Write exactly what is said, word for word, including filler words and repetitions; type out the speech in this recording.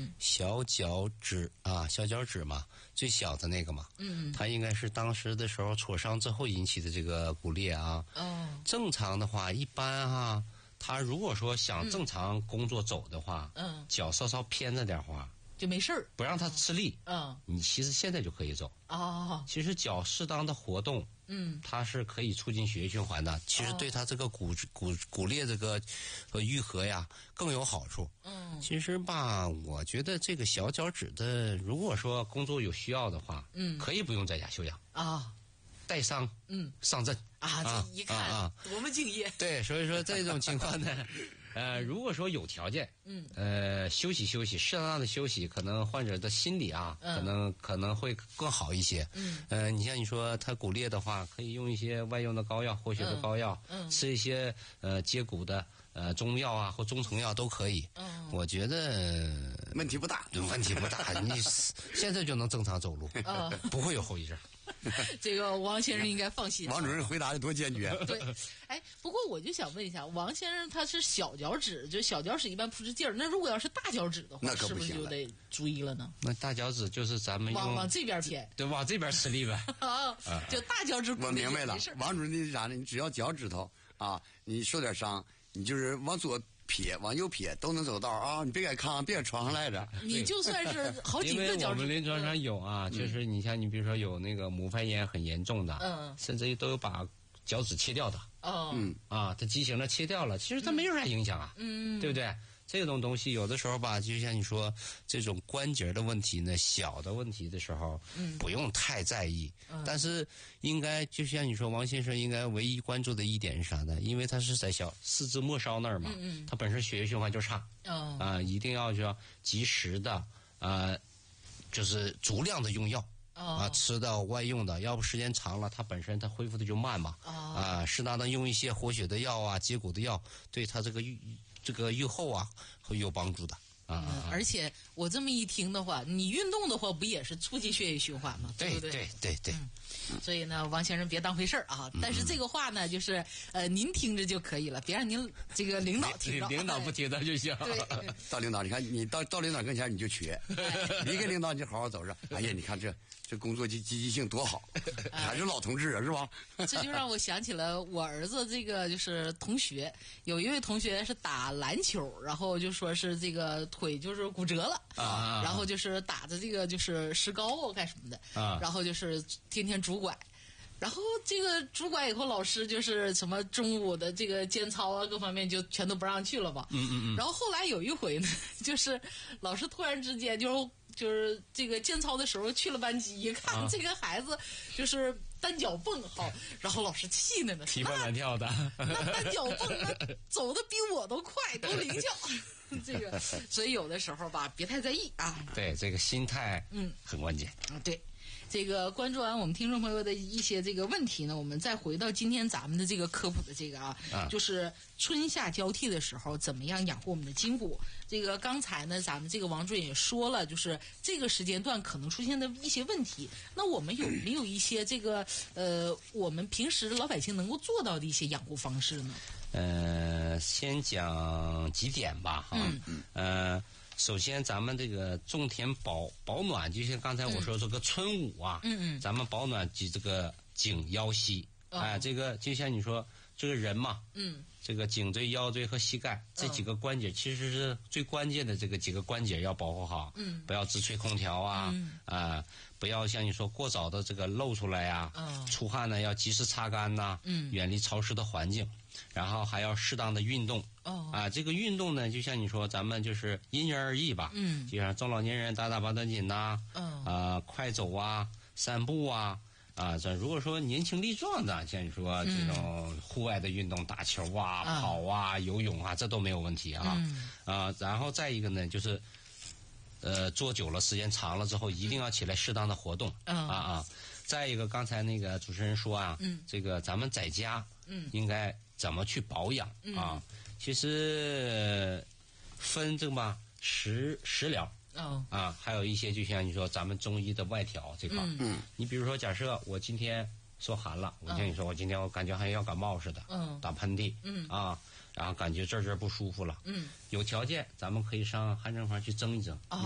嗯，小脚趾啊，小脚趾嘛，最小的那个嘛， 嗯， 它应该是当时的时候挫伤之后引起的这个骨裂啊。 哦， 正常的话，一般哈，他如果说想正常工作走的话， 嗯， 脚稍稍偏着点话， 就没事儿， 不让他吃力， 嗯， 你其实现在就可以走。 哦， 其实脚适当的活动， 嗯， 它是可以促进血液循环的，其实对它这个骨骨骨裂这个和愈合呀更有好处。 嗯， 其实吧，我觉得这个小脚趾的，如果说工作有需要的话， 嗯， 可以不用在家休养啊， 带伤， 嗯， 上阵啊，这一看啊啊多么敬业。 对，所以说这种情况呢，呃，如果说有条件， 嗯， 呃，休息休息，适当的休息，可能患者的心理啊， 嗯、 可能可能会更好一些。 嗯， 呃，你像你说他骨裂的话，可以用一些外用的膏药、活血的膏药， 嗯， 吃一些呃接骨的呃中药啊或中成药都可以。 嗯， 我觉得问题不大， 问题不大，你现在就能正常走路， 嗯， 不会有后遗症。 这个王先生应该放心。 王主任回答的多坚决。 对，哎，不过我就想问一下，王先生他是小脚趾，就小脚趾一般不是劲儿，那如果要是大脚趾的话， 那可是不不行了是就得注意了呢？ 那大脚趾就是咱们用往往这边偏， 对，往这边吃力呗。 啊，就大脚趾。 我明白了，王主任的是啥呢？你只要脚趾头啊，你受点伤，你就是往左撇，往右撇都能走道啊！你别给炕，别给床上赖着。 你就算是好几个脚趾， 因为我们临床上有啊，就是你像你比如说有那个母矾炎很严重的， 嗯， 甚至于都有把脚趾切掉的， 哦， 嗯啊，它畸形了切掉了，其实它没有啥影响啊， 嗯， 对不对？这种东西有的时候吧，就像你说这种关节的问题呢，小的问题的时候， 嗯， 不用太在意。 嗯， 但是应该就像你说，王先生应该唯一关注的一点是啥呢？因为他是在小四肢末梢那儿嘛， 嗯嗯， 他本身血液循环就差， 哦， 啊、呃，一定要就要及时的，呃，就是足量的用药。 哦、 啊，吃的外用的，要不时间长了，它本身它恢复的就慢嘛。 哦、 啊，适当的用一些活血的药啊、接骨的药，对它这个愈这个愈后啊会有帮助的。啊、 嗯，而且我这么一听的话，你运动的话不也是促进血液循环吗？ 对不对？ 对对对。 嗯，所以呢，王先生别当回事儿啊。但是这个话呢，就是呃，您听着就可以了，别让您这个领导听着。 领导不听到就行。 对， 到领导，你看你到到领导跟前你就瘸，离开领导你就好好走着。哎呀，你看这这工作积积极性多好，还是老同志啊，是吧？ 这就让我想起了我儿子这个就是同学，有一位同学是打篮球，然后就说是这个腿就是骨折了啊， 然后就是打的这个就是石膏啊干什么的啊， 然后就是天天拄拐。然后这个拄拐以后，老师就是什么中午的这个间操啊，各方面就全都不让去了嘛。 嗯嗯嗯。 然后后来有一回呢，就是老师突然之间就就是这个间操的时候去了班级，一看这个孩子就是单脚蹦好，然后老师气的呢， 踢蹦乱跳的， 那单脚蹦那走的比我都快，都灵巧。这个，所以有的时候吧，别太在意啊。 对，这个心态嗯很关键。 嗯，对。这个关注完我们听众朋友的一些这个问题呢，我们再回到今天咱们的这个科普的这个啊， 啊就是春夏交替的时候怎么样养护我们的筋骨。这个刚才呢，咱们这个王主任也说了，就是这个时间段可能出现的一些问题。那我们有没有一些这个呃，我们平时老百姓能够做到的一些养护方式呢？ 呃，先讲几点吧，哈， 嗯嗯，呃。首先，咱们这个种田保保暖，就像刚才我说这个春捂啊， 嗯嗯， 咱们保暖及这个颈腰膝，哎、 哦呃，这个就像你说这个人嘛， 嗯， 这个颈椎、腰椎和膝盖这几个关节，其实是最关键的这个几个关节要保护好， 嗯， 不要直吹空调啊， 嗯、 啊，不要像你说过早的这个露出来呀、啊， 哦、 出汗呢要及时擦干呐、啊， 嗯， 远离潮湿的环境。然后还要适当的运动， 哦， 啊，这个运动呢，就像你说，咱们就是因人而异吧， 嗯， 就像中老年人打打八段锦呐， 嗯， 啊，快走啊，散步啊，啊，这如果说年轻力壮的，像你说这种户外的运动，打球啊、 嗯、 跑啊、游泳啊，这都没有问题啊， 嗯、 啊，然后再一个呢，就是呃，坐久了时间长了之后，一定要起来适当的活动， 嗯、 啊啊，再一个，刚才那个主持人说啊， 嗯， 这个咱们在家， 嗯， 应该怎么去保养、 嗯、 啊？其实分这个嘛食食疗哦啊，还有一些就像你说咱们中医的外调这块。 嗯， 你比如说，假设我今天说寒了，我跟你说，我今天我感觉好像要感冒似的， 嗯， 打喷嚏， 嗯啊，然后感觉这这不舒服了， 嗯， 有条件咱们可以上汗蒸房去蒸一蒸。 哦